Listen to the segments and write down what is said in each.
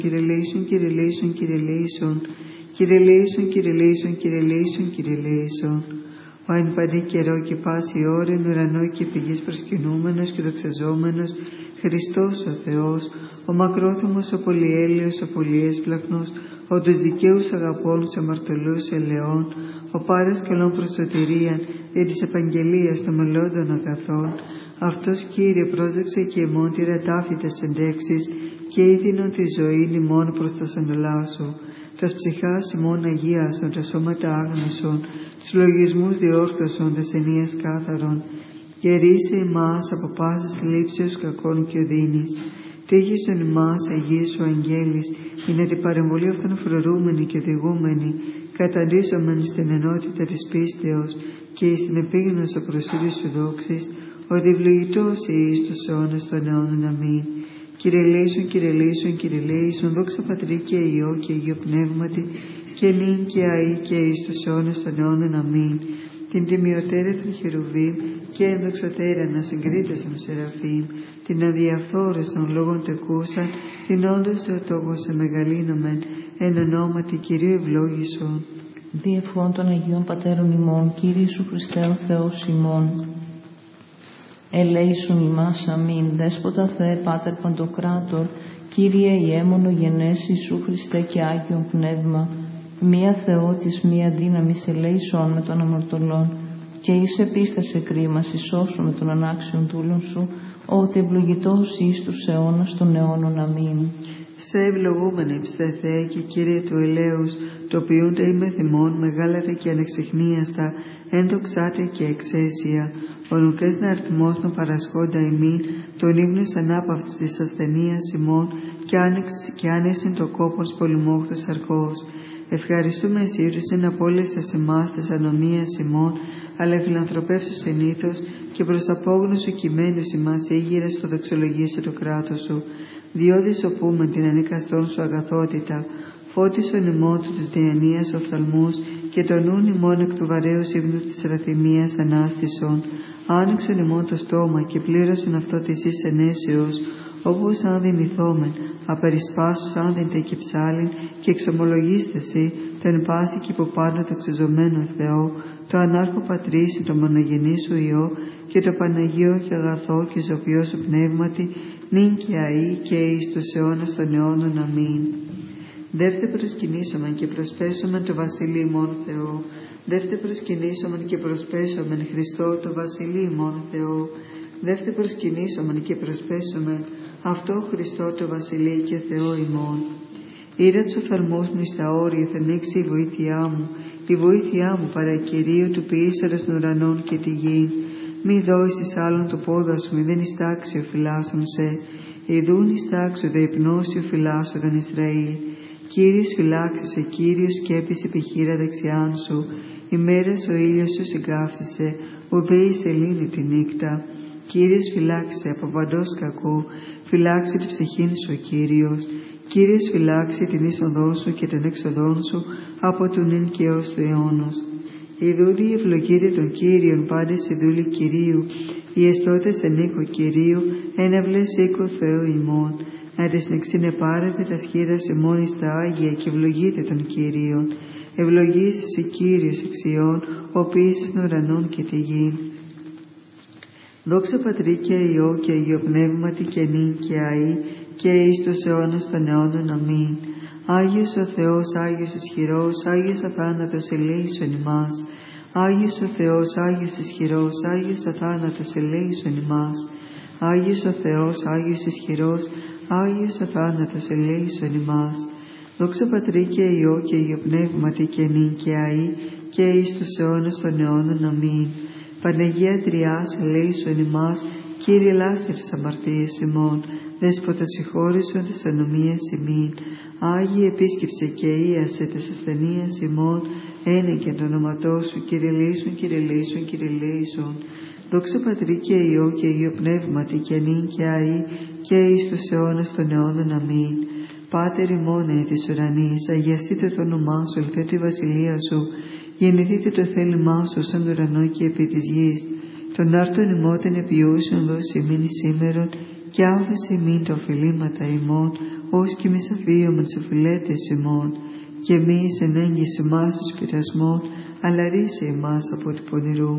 Κύριε ελέησον, Κύριε ελέησον, Κύριε ελέησον. Κύριε ελέησον, Κύριε ελέησον, Κύριε ελέησον, Κύριε ελέησον. Ο εν παντή καιρό και πάση ώρα εν ουρανό και πηγής προσκυνούμενος και δοξαζόμενος Χριστός ο Θεός, ο μακρόθυμος, ο πολυέλεος, ο πολυέσπλαχνος, ο τους δικαίους αγαπών σε αμαρτωλούς ελαιών, ο πάρας καλών προς σωτηρίαν, δια της επαγγελίας των μελλόντων αγαθών, αυτός Κύριε πρόσδεξε και ημών τη ρατάφητες εντέξεις και είδινον τη ζωή ημών προς τα σαντολά σου. Τας ψυχάς ημών αγίασον, τα σώματα άγνωσον, τους λογισμούς διόρθωσον, τας ενίας κάθαρον. Γερίσε ημάς από πάσης λήψεως κακών και οδύνης. Τύχησον ημάς Αγίες σου αγγέλης, είναι την παρεμβολή αυτών φρουρούμενη και οδηγούμενη, καταντήσομεν στην ενότητα της πίστεως και στην επίγνωση προσήλου σου δόξης, ότι ευλογητός εις τους αιώνας των αιώνων. Αμήν. Κύριε ελέησον, Κύριε ελέησον, Κύριε ελέησον, δόξα Πατρί και Υιό και Αγίο Πνεύματι, και νυν και αεί και εις τους αιώνας των αιώνων. Αμήν. Την τιμιωτέρα των χερουβίμ και ενδοξωτέρα να συγκρίτες των σεραφείμ, την αδιαφθόρες των λόγων τεκούσαν, την όντως Θεοτόκο σε μεγαλύνομεν, εν ονόματι Κυρίου ευλόγησον. Διευχών των Αγίων Πατέρων ημών, Κύριε Ιησού Χριστέ ο Θεός ημών. Ελέησον ημάς, αμήν. Δέσποτα Θεέ Πάτερ Παντοκράτορ, Κύριε Ιέμονο γενές Ιησού Χριστέ και Άγιον Πνεύμα, μία Θεότης, μία δύναμης ελέησον με των αμαρτωλών, και εις επίστασε κρίμας ισώσου με των ανάξιων δούλων σου, ότι ευλογητός εις τους αιώνας των αιώνων. Αμήν. Σε ευλογούμενε υψητε Θεέ και Κύριε του ελέους, το ποιούνται είμαι θυμών, μεγάλατα και ανεξιχνίαστα, ένδοξάτε και εξαίσια, ο νουκές να αριθμός με παρασχόντα ημίν, τον ύμνος ανάπαυτης της ασθενείας ημών, και άνεσιν το κόπος πολυμόχθος αρχός. Ευχαριστούμε εσύρουσιν από όλες σας εμάς της ανομίας ημών, αλλά φιλανθρωπεύσου συνήθως και προς απόγνωσου κειμένους ημάς ήγηρες στο δοξολογήσει το κράτος σου. Διότι σωπούμεν την ανικαστών σου αγαθότητα, φώτισον ημών του της διανοίας οφθαλμούς και τον νουν ημών εκ του βαρέως ύμνου της ραθυμίας ανάστησον. Άνοιξον ημών το στόμα και πλήρωσον αυτό της εις ενέσεως, όπως αν δυνηθόμεν, απερισπάσους αν δεν και ψάλιν, και εξομολογήστε εσύ, τον πάση και από πάνω το ξεζωμένο Θεό, το ανάρχο Πατρίσι, το μονογενή σου Υιό, και το Παναγίο και αγαθό και ζωοποιό σου πνεύματι, νυν και αεί και εις τους αιώνας των αιώνων. Αμήν. Δεύτε προσκυνήσομεν και προσπέσομεν το βασιλεί ημών Θεό. Δεύτε προσκυνήσομεν και προσπέσομεν Χριστό το βασιλεί ημών Θεό. Δεύτε προσκυνήσομεν και προσπέσομεν αυτό Χριστό το βασιλεί και Θεό ημών. Είδα τους οφθαλμούς μου στα όρια, θα ανοίξει η βοήθειά μου. Η βοήθειά μου παρά Κυρίου του ποιήσαρας των ουρανών και τη γη. Μη δώσεις άλλον το πόδα σου, μη δεν ιστάξει ο φυλάσσον σε. Ιδούν ιστάξου δε υπνώσιο φυλάσσον Ισραήλ. Κύριος φυλάξησε, Κύριος σκέπης επιχείρα δεξιάν σου. Ημέρας ο ήλιος σου συγκάφτησε, ουδέ η σελήνη τη νύχτα. Κύριος φυλάξε από παντός κακού, φυλάξε τη ψυχήν σου Κύριος. Κύριος φυλάξε την είσοδό σου και την έξοδόν σου από του νυν και ως του αιώνος. Ιδούδη ευλογείται των Κύριων πάντες σε δούλη Κυρίου, οι εστώτες εν οίκο Κυρίου, έναυλες οίκο Θεού ημών. Να της νεξίνε πάρετε τα σχήρας ημών εις τα Άγια και ευλογείται των Κύριων. Ευλογήσεις η Κύριος εξιών, ο ποιήσης των ουρανών και τη γη. Δόξα Πατρί και Υιό και Αγίο Πνεύματι και νυν και αεί και εις τους αιώνας των αιώνων. Αμήν. Άγιος ο Θεός, Άγιος ισχυρός, Άγιος αθάνατος ελέησον ημάς. Άγιος ο Θεός, Άγιος ισχυρός, Άγιος αθάνατος ελέησον ημάς. Άγιος ο Θεός, Άγιος ισχυρός, Άγιος αθάνατος ελέησον ημάς. Δόξα Πατρί και Υιό και Αγίο Πνεύματι και νυν και αεί και εις τους αιώνας των αιώνων. Αμήν. Παναγία Τριάς ελέησον ημάς, Κύριε λάστερ της αμαρτίας ημών, Δέσποτα συγχώρησον της ανομίας ημίν. Άγιε επίσκεψε και ίασε της ασθενείας ημών, ένεκεν το όνοματό σου, Κύριε ελέησον, Κύριε ελέησον, Κύριε ελέησον. Δόξα Πατρί και Υιό και Αγίο Πνεύματι και νυν και αεί και εις τους αιώνας των αιώνων. Αμήν. Πάτερ ημών εν της ουρανής, αγιαστείτε το όνομά σου, ελθέτω η βασιλεία σου, γεννηθείτε το θέλημά σου σαν ουρανό και επί της γης. Τον άρτον ημών επιούσιον δώσει ημίν σήμερον, και άφεση ημίν τα οφειλήματα ημών, ως κι εμείς αφίομεν σε φιλέτες ημών, και εμείς εν έγκυση μας εις πειρασμών, αλλά ρίσε εμάς από την πονηρού.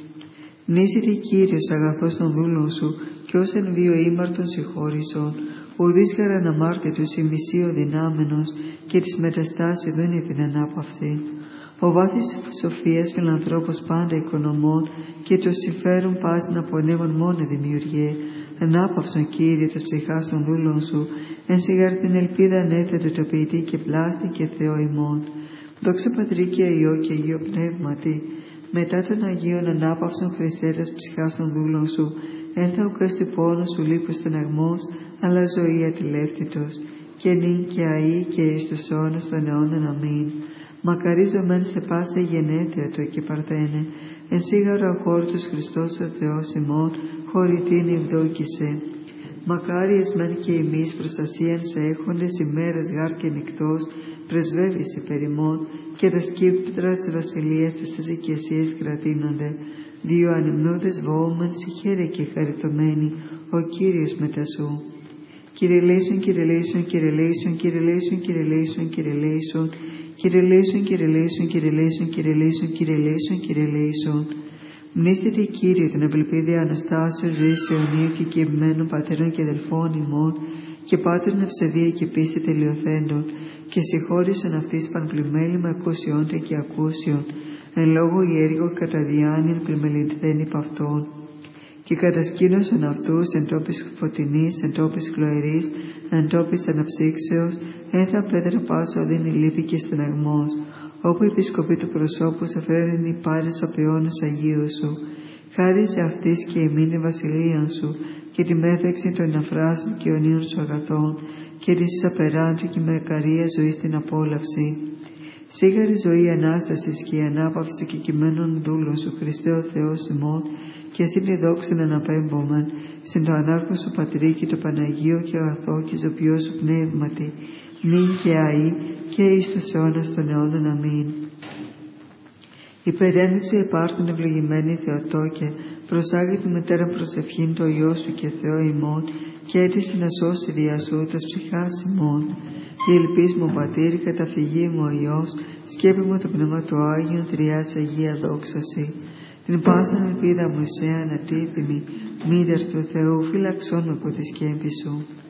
Μνήσεται Κύριος αγαθός των δούλων σου, κι ως εν βίο ήμαρτον συγχώρησον, ουδείς χαραν αμάρτητος ημισίω δυνάμενος, και της μεταστάσης δούνε την ανάπαυση. Ο βάθης σοφίας φιλανθρώπος πάντα οικονομών, και το συμφέρον πας να πονεύουν μόνο δημιουργέ. Ανάπαυσον Κύριε τας ψυχάς των δούλων σου, εν σιγάρ την ελπίδα ανέθετο το ποιητή και πλάστη και Θεό ημών. Δόξα Πατρί και Υιό και Υιό Πνεύματι, μετά των Αγίων ανάπαυσον Χριστέ τας ψυχάς των δούλων σου, εν θα ουκέστη πόνος σου λείπος στεναγμός, αλλά ζωή ατιλεύθυτος, και νυν και αεί και εις τους αιώνας των αιώνων. Αμήν. Μακαρίζομεν σε πάσα γενέθεια το και παρθένε, εν σίγαρο αχώρητος Χριστός ο Θεός ημών, χωρηθήν ευδόκησε. Μακάριες μεν και εμείς προστασίαν σε έχοντες ημέρες γάρ και νυκτός, πρεσβεύεις υπέρ ημών, και τα σκύπτρα της βασιλείας της οικεσίας κρατείνονται. Δύο ανεμνούδες βοούμεν συγχαίρε και χαριτωμένοι, ο Κύριος μετά σου. Κύριε λέησον, Κύριε λέησον, Κύριε λέησον, Κύριε λέησον, Κύριε λέησον, Κύριε λέησον, Κύριε λέησον, Κύριε λέησον, Κύριε λέησον, Κύριε λέησον, Κύριε λέησον, Κύριε λέησον. Μνήστητε Κύριε την απελπίδια Αναστάσεως ζωής αιωνίου και κειμένων πατέρων και αδελφών ημών, και πάτρων ευσεβία και πίστη τελειοθέντων, και συγχώρησον αυτής πανπλημέλημα ακούσιον και ακούσιον, εν λόγω ιέργο κατά διάνυν πλημελινθέν υπ' αυτών, και κατασκήνωσον αυτούς εν τόπης φωτεινής, εν τόπης χλωερής, εν τόπης αναψύξεως, έθα πέτρα πάσο οδύνη λύπη και στεναγμός, όπου η επισκοπή του προσώπου σε φέρνει οι πάρες οπιώνους Αγίου σου. Χάρισε αυτής και εμήν η βασιλεία σου, και τη μέθεξη των ναυράσεων και ονείων σου αγαθών, και της απεράντου και με καρία ζωή στην απόλαυση. Σίγαρη ζωή Ανάστασης και η ανάπαυση των κεκειμένων δούλων σου, Χριστέ ο Θεός ημών, και στην δόξα να αναπέμπομεν, στην το ανάρχο σου Πατρί και το Παναγίο και αγαθό και ζωπιό σου Πνεύματι, νυν και αεί και εις τους αιώνας των αιώνων. Αμήν. Υπερένδειξε επάρτων ευλογημένη Θεοτόκε, προσάγει τη μετέρα προσευχήν το Υιό σου και Θεό ημών, και έτησε να σώσει δια σου τας ψυχάς ημών. Η ελπίς μου Πατήρ, καταφυγή μου ο Υιός, σκέπη μου το Πνεύμα του Άγιον, τριάς Αγία δόξαση. Την πάσαν ελπίδα μου σε ανατίθυμη, μήτερ του Θεού, φύλαξόν με από τη σκέπη σου.